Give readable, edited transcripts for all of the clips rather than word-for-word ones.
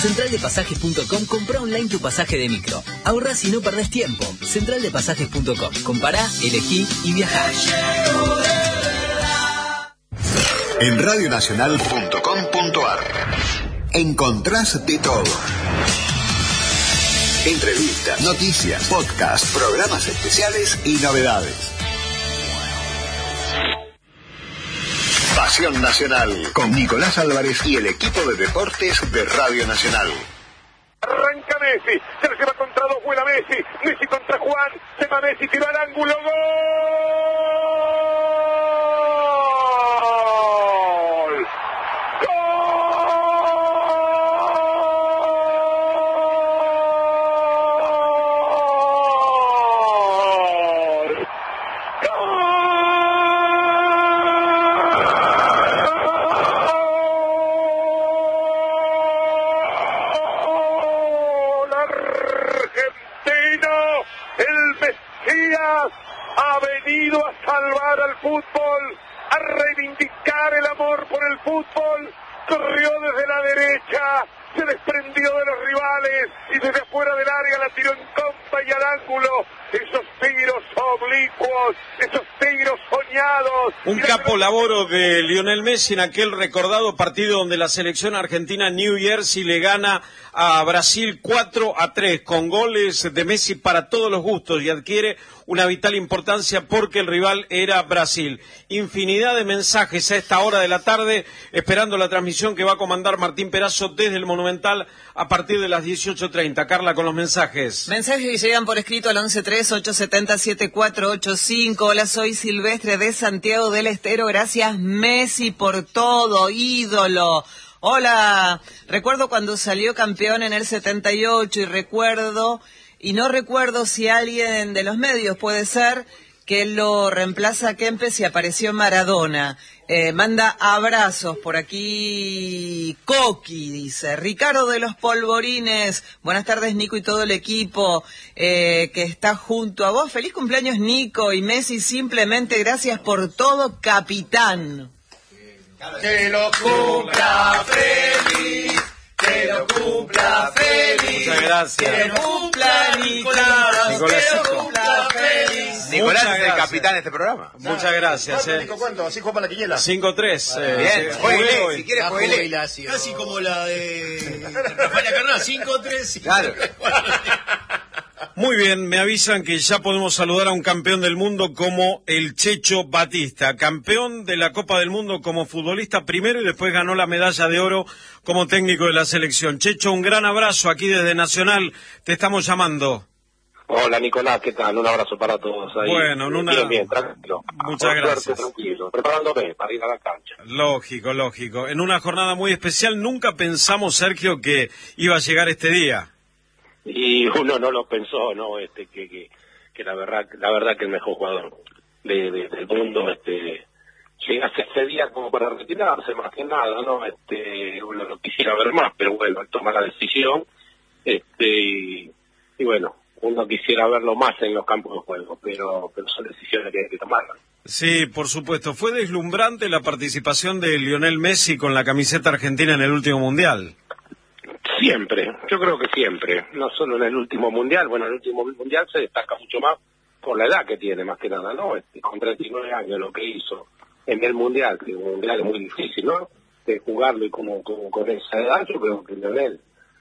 Centraldepasajes.com, compra online tu pasaje de micro. Ahorrás y no perdés tiempo. Centraldepasajes.com. Compará, elegí y viajá. En radionacional.com.ar encontrás de todo. Entrevistas, noticias, podcasts, programas especiales y novedades. Pasión Nacional, con Nicolás Álvarez y el equipo de deportes de Radio Nacional. Arranca Messi, se lo lleva contra dos, buena Messi, Messi contra Juan, se va Messi, tiro al ángulo, ¡gol! Ha venido a salvar al fútbol, a reivindicar el amor por el fútbol, corrió desde la derecha, se desprendió de los rivales y desde afuera del área la tiró en compa y al ángulo. Esos tiros oblicuos, esos tiros soñados. Un capo laboro de Lionel Messi en aquel recordado partido donde la selección argentina New Jersey le gana a Brasil 4-3 con goles de Messi para todos los gustos y adquiere una vital importancia porque el rival era Brasil. Infinidad de mensajes a esta hora de la tarde, esperando la transmisión que va a comandar Martín Perazo desde el Monumental a partir de las 18:30. Carla, con los mensajes. Mensajes que llegan por escrito al 1138707485. Hola, soy Silvestre de Santiago del Estero. Gracias, Messi, por todo, ídolo. Hola, recuerdo cuando salió campeón en el 78 y no recuerdo si alguien de los medios puede ser que lo reemplaza a Kempes y apareció Maradona. Manda abrazos por aquí. Coqui dice, Ricardo de los Polvorines, buenas tardes Nico y todo el equipo que está junto a vos. Feliz cumpleaños Nico y Messi, simplemente gracias por todo, capitán. Que lo cumpla feliz, que lo cumpla feliz. Muchas gracias. Que lo cumpla Nicolás, que lo cumpla feliz. Nicolás es el capitán de este programa. Muchas gracias. Nico, ¿cuánto? ¿Así juega para la quiniela? 5-3. Bien, jueguele, si quieres jueguele. Casi como la de Rafael Carnal, 5-3. Claro. Muy bien, me avisan que ya podemos saludar a un campeón del mundo como el Checho Batista, campeón de la Copa del Mundo como futbolista primero y después ganó la medalla de oro como técnico de la selección. Checho, un gran abrazo aquí desde Nacional, te estamos llamando. Hola Nicolás, ¿qué tal? Un abrazo para todos ahí. Bueno, bien, tranquilo. Muchas gracias. Tranquilo, preparándome para ir a la cancha. Lógico. En una jornada muy especial, nunca pensamos, Sergio, que iba a llegar este día. Y uno no lo pensó, ¿no? Que la verdad que el mejor jugador del mundo, llegase ese día como para retirarse, más que nada, ¿no? Uno lo quisiera ver más, pero bueno, él toma la decisión, y bueno, uno quisiera verlo más en los campos de juego, pero son decisiones que hay que tomar. Sí, por supuesto. Fue deslumbrante la participación de Lionel Messi con la camiseta argentina en el último Mundial. Siempre, yo creo que siempre, no solo en el último mundial, bueno, el último mundial se destaca mucho más por la edad que tiene, más que nada, ¿no? Con 39 años lo que hizo en el mundial, que un mundial es muy difícil, ¿no? De jugarlo y como con esa edad, yo creo que Lionel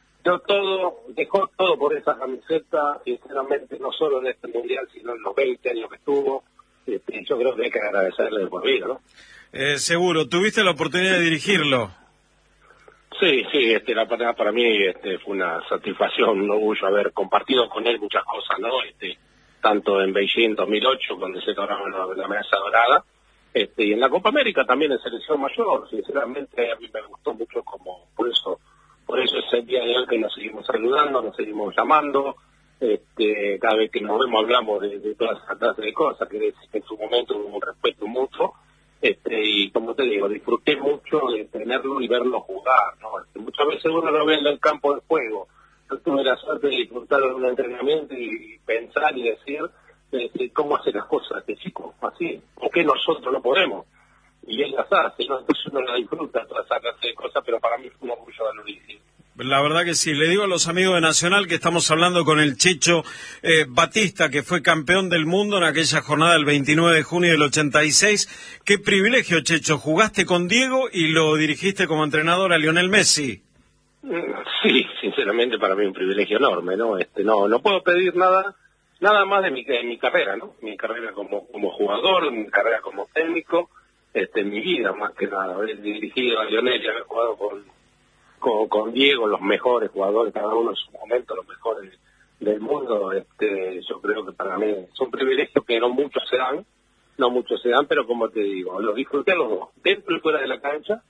dejó todo por esa camiseta, sinceramente, no solo en este mundial, sino en los 20 años que estuvo, yo creo que hay que agradecerle de por vida, ¿no? Seguro, ¿tuviste la oportunidad de dirigirlo? Sí, la verdad para mí fue una satisfacción, un orgullo haber compartido con él muchas cosas, ¿no? Tanto en Beijing 2008, cuando se lograron la medalla dorada, y en la Copa América también en selección mayor. Sinceramente a mí me gustó mucho por eso es el día de hoy que nos seguimos saludando, nos seguimos llamando, cada vez que nos vemos hablamos de todas esas clases de cosas, que en su momento hubo un respeto mutuo. Y como te digo, disfruté mucho de tenerlo y verlo jugar, ¿no? Muchas veces uno lo ve en el campo de juego. Yo tuve la suerte de disfrutarlo en un entrenamiento y pensar y decir cómo hace las cosas este chico, así, ¿por qué nosotros no podemos? Y él las hace, ¿no? Entonces uno la disfruta, toda esa clase de cosas, pero para mí fue un orgullo verlo dirigir. La verdad que sí. Le digo a los amigos de Nacional que estamos hablando con el Checho Batista, que fue campeón del mundo en aquella jornada del 29 de junio del 86. Qué privilegio, Checho. Jugaste con Diego y lo dirigiste como entrenador a Lionel Messi. Sí, sinceramente para mí un privilegio enorme, ¿no? No puedo pedir nada más de mi carrera, ¿no? Mi carrera como jugador, mi carrera como técnico, mi vida más que nada. Haber dirigido a Lionel y haber jugado con Diego, los mejores jugadores, cada uno en su momento, los mejores del mundo, yo creo que para mí es un privilegio que no muchos se dan, pero como te digo, lo disfruté a los dos, dentro y fuera de la cancha,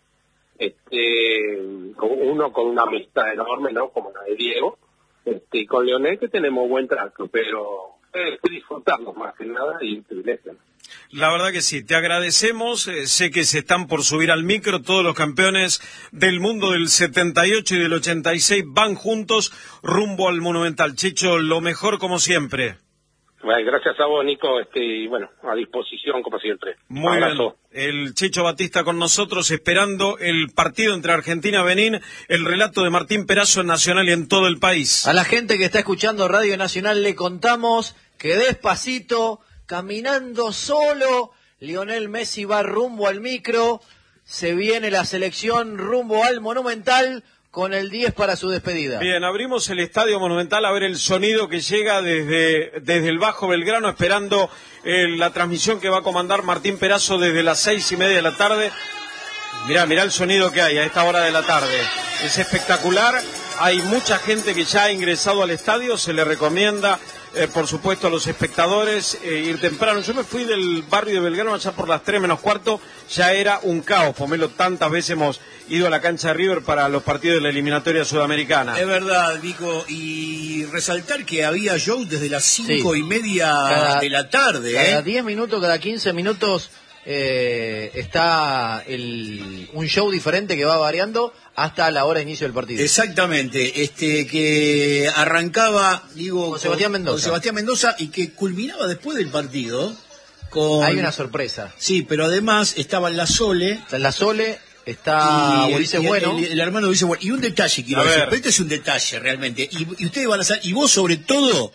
uno con una amistad enorme, ¿no? Como la de Diego, y con Lionel que tenemos buen trato, pero disfrutarlos más que nada y un privilegio. La verdad que sí, te agradecemos, sé que se están por subir al micro, todos los campeones del mundo del 78 y del 86 van juntos rumbo al Monumental. Checho, lo mejor como siempre. Bueno, gracias a vos, Nico, y bueno, a disposición como siempre. Muy bien, el Checho Batista con nosotros, esperando el partido entre Argentina y Benín, el relato de Martín Perazo en Nacional y en todo el país. A la gente que está escuchando Radio Nacional le contamos que despacito, caminando solo, Lionel Messi va rumbo al micro, se viene la selección rumbo al Monumental con el 10 para su despedida. Bien, abrimos el Estadio Monumental a ver el sonido que llega desde el Bajo Belgrano, esperando la transmisión que va a comandar Martín Perazo desde las 6:30 de la tarde. Mirá el sonido que hay a esta hora de la tarde. Es espectacular, hay mucha gente que ya ha ingresado al estadio, se le recomienda... por supuesto a los espectadores ir temprano. Yo me fui del barrio de Belgrano allá por las 3:45, ya era un caos, Pomelo, tantas veces hemos ido a la cancha de River para los partidos de la eliminatoria sudamericana. Es verdad, Nico, y resaltar que había show desde las 5:30 de la tarde. Cada 10 minutos, cada 15 minutos está un show diferente que va variando hasta la hora de inicio del partido. Exactamente, que arrancaba, digo, con Sebastián Mendoza y que culminaba después del partido con... Hay una sorpresa. Sí, pero además estaba La Sole. Está Ulises Bueno. El hermano de Ulises Bueno. Y un detalle quiero decir, pero este es un detalle realmente. Y ustedes van a saber, y vos sobre todo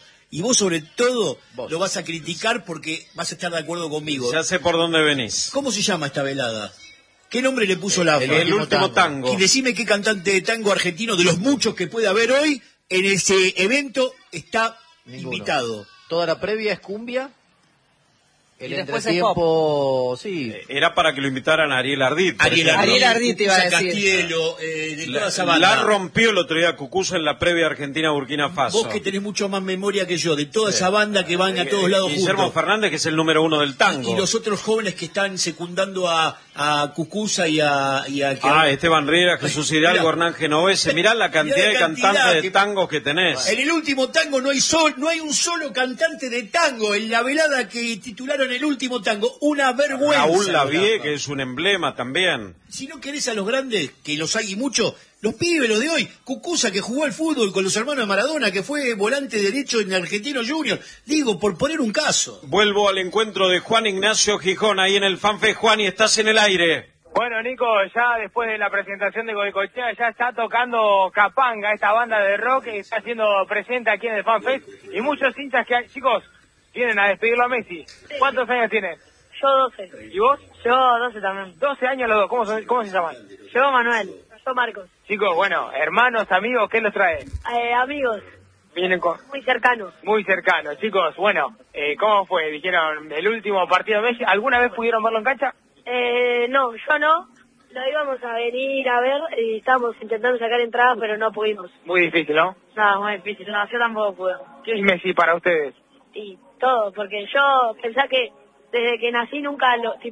lo vas a criticar porque vas a estar de acuerdo conmigo. Ya sé por dónde venís. ¿Cómo se llama esta velada? ¿Qué nombre le puso la El último tango. Y decime qué cantante de tango argentino, de los muchos que puede haber hoy, en ese evento está invitado. Toda la previa es cumbia. El entretiempo, sí. Era para que lo invitaran a Ariel Ardit. Ariel Ardit iba a decir. Castielo, de toda esa banda. La rompió el otro día Cucuza en la previa Argentina-Burkina Faso. Vos que tenés mucho más memoria que yo, de toda esa banda que van a todos lados juntos. Guillermo Fernández, que es el número 1 del tango. Y los otros jóvenes que están secundando a Cucuza y a Esteban Riera, Jesús Hidalgo, Hernán Genovese. Mirá la cantidad de cantantes de tangos que tenés. En el último tango no hay un solo cantante de tango. En la velada que titularon El último tango, una vergüenza. Raúl Lavie, que es un emblema también. Si no querés a los grandes, que los hay mucho, los pibes, los de hoy, Cucuza, que jugó al fútbol con los hermanos de Maradona, que fue volante derecho en Argentino Junior, digo, por poner un caso. Vuelvo al encuentro de Juan Ignacio Gijón, ahí en el FanFest. Juan, y estás en el aire. Bueno, Nico, ya después de la presentación de Goicoechea, ya está tocando Capanga, esta banda de rock que está siendo presente aquí en el FanFest, y muchos hinchas que hay, chicos, vienen a despedirlo a Messi. ¿Cuántos años tienen? Yo 12. ¿Y vos? Yo 12 también. 12 años los dos. ¿Cómo se llaman? Yo Manuel. Yo Marcos. Chicos, bueno, hermanos, amigos, ¿qué los trae? Amigos. Vienen con... Muy cercanos. Muy cercanos. Chicos, bueno, ¿cómo fue? Dijeron, el último partido de Messi. ¿Alguna vez pudieron verlo en cancha? No, yo no. Lo íbamos a venir a ver y estábamos intentando sacar entradas, pero no pudimos. Muy difícil, ¿no? No, muy difícil. No, yo tampoco pude. ¿Qué es Messi para ustedes? Y todo, porque yo pensaba que desde que nací nunca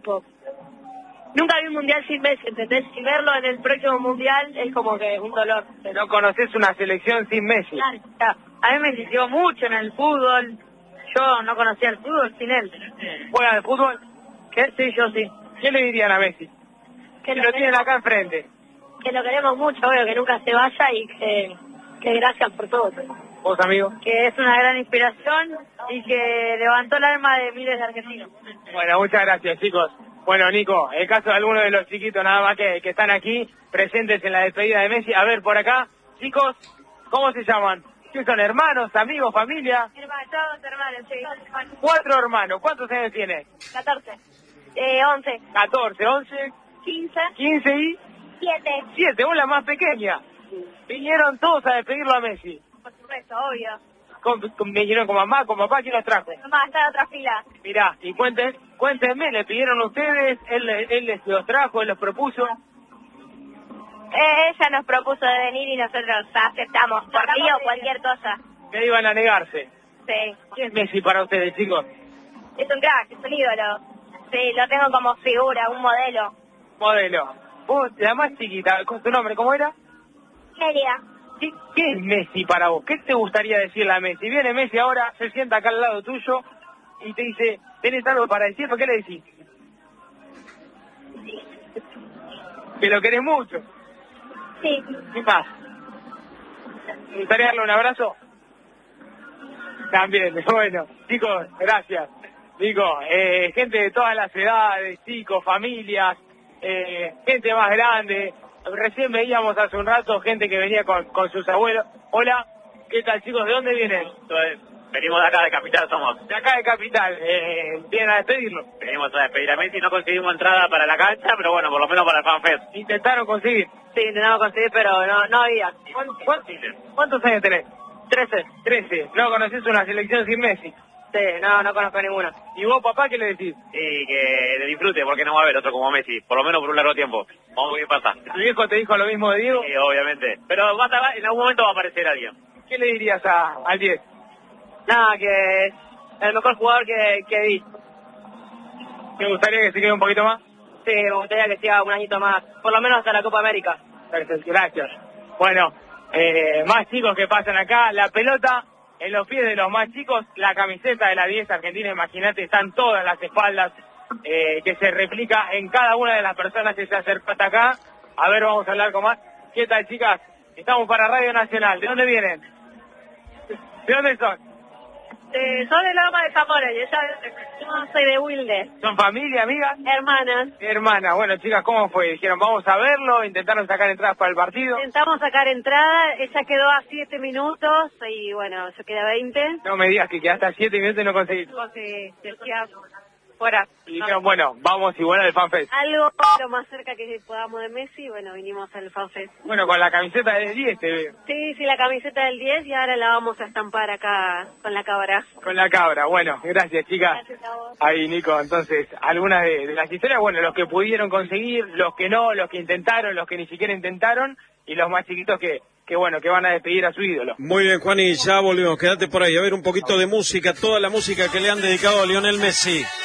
vi un mundial sin Messi, ¿entendés? Sin verlo en el próximo mundial es como que es un dolor. ¿No conocés una selección sin Messi? Claro, a mí me insistió mucho en el fútbol, yo no conocía el fútbol sin él. ¿Juegan al fútbol? ¿Qué? Sí, yo sí. ¿Qué le dirían a Messi? Que si lo tienen acá enfrente. Que lo queremos mucho, obvio, que nunca se vaya y que gracias por todo. ¿Vos, amigo? Que es una gran inspiración y que levantó el alma de miles de argentinos. Bueno, muchas gracias, chicos. Bueno, Nico, el caso de algunos de los chiquitos nada más que están aquí, presentes en la despedida de Messi. A ver, por acá, Chicos, ¿cómo se llaman? ¿Qué son, hermanos, amigos, familia? Todos hermanos, sí. 4 hermanos. ¿Cuántos años tiene? 14. 11. 14, 11, 15. 15 y 7. Vos la más pequeña. Vinieron todos a despedirlo a Messi. Por supuesto, obvio. Vinieron con mamá, con papá, ¿quién los trajo? Mamá, está en otra fila. Mirá, y cuéntenme, ¿le pidieron ustedes? ¿Él les los trajo, él los propuso? Ella nos propuso de venir y nosotros aceptamos por mí o cualquier cosa. ¿Qué iban a negarse? Sí. ¿Quién es Messi para ustedes, chicos? Es un crack, es un ídolo. Sí, lo tengo como figura, un modelo. Modelo. Vos, la más chiquita, ¿con tu nombre cómo era? Mérida. ¿Qué es Messi para vos? ¿Qué te gustaría decirle a Messi? Viene Messi ahora, se sienta acá al lado tuyo y te dice, ¿tenés algo para decir? ¿Por qué le decís? Que lo querés mucho. Sí. ¿Qué más? ¿Te gustaría darle un abrazo? También, bueno. Chicos, gracias. Digo, gente de todas las edades, chicos, familias, gente más grande. Recién veíamos hace un rato gente que venía con sus abuelos. Hola, ¿qué tal, chicos? ¿De dónde vienen? Venimos de acá, de Capital somos. De acá de Capital. ¿Vienen a despedirlo? Venimos a despedir a Messi, no conseguimos entrada para la cancha, pero bueno, por lo menos para el FanFest. ¿Intentaron conseguir? Sí, intentamos conseguir, pero no había. ¿Cuántos años tenés? 13. 13. ¿No conocés una selección sin Messi? Sí, no conozco ninguna. ¿Y vos, papá, qué le decís? Sí, que le disfrute, porque no va a haber otro como Messi, por lo menos por un largo tiempo. Vamos a ver qué pasa. ¿Tu viejo te dijo lo mismo de Diego? Sí, obviamente. Pero en algún momento va a aparecer alguien. ¿Qué le dirías al 10? Nada, que es el mejor jugador que vi. ¿Te gustaría que se quede un poquito más? Sí, me gustaría que siga un añito más, por lo menos hasta la Copa América. Gracias. Bueno, más chicos que pasan acá, la pelota en los pies de los más chicos, la camiseta de la 10 Argentina, imagínate, están todas las espaldas, que se replica en cada una de las personas que se acerca hasta acá. A ver, vamos a hablar con más. ¿Qué tal, chicas? Estamos para Radio Nacional. ¿De dónde vienen? ¿De dónde son? Soy de Loma de Zamora, yo soy de Wilde. ¿Son familia, amigas? Hermanas. Hermanas. Bueno, chicas, ¿cómo fue? Dijeron, vamos a verlo, intentaron sacar entradas para el partido. Intentamos sacar entrada, ella quedó a 7 minutos y bueno, yo quedé a 20. No me digas que quedaste a 7 minutos y no conseguiste. Porque decía fuera. Y dijeron, bueno, vamos igual al FanFest. Algo lo más cerca que podamos de Messi, bueno, vinimos al FanFest. Bueno, con la camiseta del 10 te veo. Sí, la camiseta del 10 y ahora la vamos a estampar acá con la cabra. Con la cabra, bueno, gracias, chicas. Gracias a vos. Ahí, Nico, entonces, algunas de las historias, bueno, los que pudieron conseguir, los que no, los que intentaron, los que ni siquiera intentaron, y los más chiquitos que bueno, que van a despedir a su ídolo. Muy bien, Juan, y ya volvemos, quédate por ahí, a ver un poquito de música, toda la música que le han dedicado a Lionel Messi.